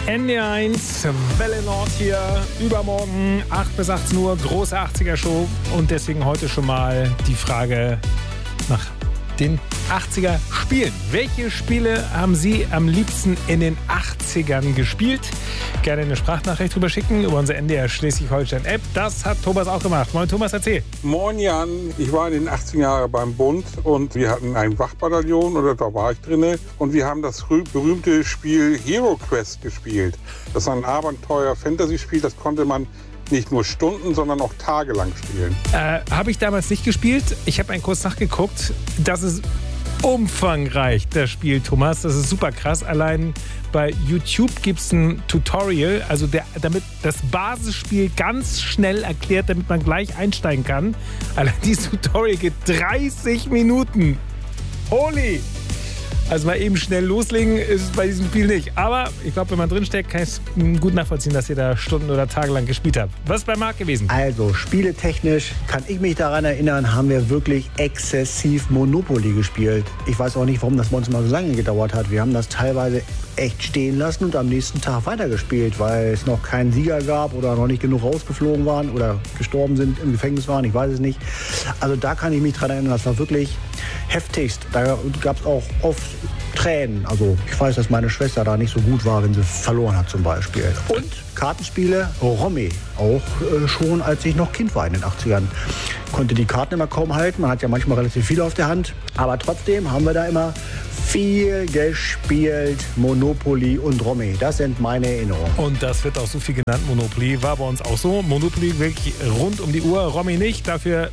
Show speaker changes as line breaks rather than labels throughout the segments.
NDR1, Welle Nord hier, übermorgen 8 bis 18 Uhr, große 80er-Show. Und deswegen heute schon mal die Frage nach den 80er-Spielen. Welche Spiele haben Sie am liebsten in den 80ern gespielt? Gerne eine Sprachnachricht drüber schicken über unsere NDR Schleswig-Holstein-App. Das hat Thomas auch gemacht. Moin Thomas, erzähl.
Moin Jan, ich war in den 80er Jahren beim Bund und wir hatten ein Wachbataillon, oder da war ich drinne, und wir haben das berühmte Spiel Hero Quest gespielt. Das war ein Abenteuer-Fantasy-Spiel, das konnte man nicht nur Stunden, sondern auch tagelang spielen.
Habe ich damals nicht gespielt. Ich habe einen Kurs nachgeguckt. Das ist umfangreich, das Spiel, Thomas. Das ist super krass. Allein bei YouTube gibt es ein Tutorial, also damit das Basisspiel ganz schnell erklärt, damit man gleich einsteigen kann. Allein dieses Tutorial geht 30 Minuten. Holy! Also mal eben schnell loslegen ist es bei diesem Spiel nicht. Aber ich glaube, wenn man drinsteckt, kann ich es gut nachvollziehen, dass ihr da Stunden oder Tage lang gespielt habt. Was ist bei Marc gewesen?
Also, spieletechnisch kann ich mich daran erinnern, haben wir wirklich exzessiv Monopoly gespielt. Ich weiß auch nicht, warum das bei uns mal so lange gedauert hat. Wir haben das teilweise echt stehen lassen und am nächsten Tag weitergespielt, weil es noch keinen Sieger gab oder noch nicht genug rausgeflogen waren oder gestorben sind, im Gefängnis waren, ich weiß es nicht. Also da kann ich mich dran erinnern, das war wirklich heftigst. Da gab es auch oft Tränen. Also ich weiß, dass meine Schwester da nicht so gut war, wenn sie verloren hat zum Beispiel. Und Kartenspiele, Romy, auch schon als ich noch Kind war in den 80ern. Konnte die Karten immer kaum halten, man hat ja manchmal relativ viele auf der Hand, aber trotzdem haben wir da immer viel gespielt, Monopoly und Romy. Das sind meine Erinnerungen.
Und das wird auch so viel genannt, Monopoly. War bei uns auch so. Monopoly wirklich rund um die Uhr, Romy nicht. Dafür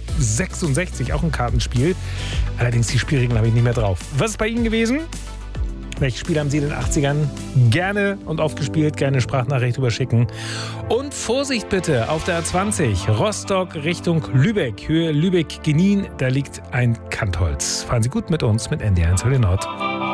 66, auch ein Kartenspiel. Allerdings die Spielregeln habe ich nicht mehr drauf. Was ist bei Ihnen gewesen? Welche Spiele haben Sie in den 80ern gerne und oft gespielt? Gerne eine Sprachnachricht überschicken. Und Vorsicht bitte auf der A20, Rostock Richtung Lübeck, Höhe Lübeck-Genin. Da liegt ein Kantholz. Fahren Sie gut mit uns mit NDR1 Welle Nord.